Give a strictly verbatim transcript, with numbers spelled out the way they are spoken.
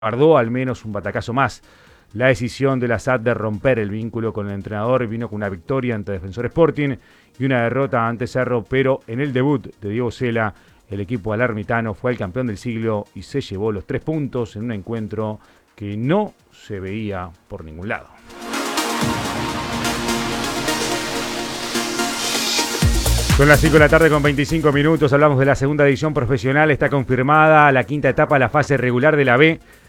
Guardó al menos un batacazo más. La decisión de la S A D de romper el vínculo con el entrenador vino con una victoria ante Defensor Sporting y una derrota ante Cerro, pero en el debut de Diego Sela, el equipo alarmitano fue el campeón del siglo y se llevó los tres puntos en un encuentro que no se veía por ningún lado. Son las cinco de la tarde con veinticinco minutos, hablamos de la segunda división profesional, está confirmada la quinta etapa de la fase regular de la B.